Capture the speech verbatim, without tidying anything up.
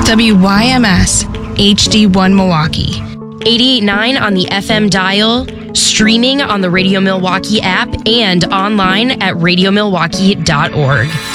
W Y M S H D one Milwaukee. eighty-eight point nine on the F M dial, streaming on the Radio Milwaukee app, and online at radio milwaukee dot org.